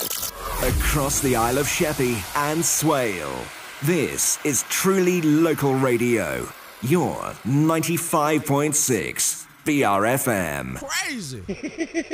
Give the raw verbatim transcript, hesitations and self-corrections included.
Across the Isle of Sheppey and Swale, this is truly local radio. Your ninety-five point six B R F M. Crazy.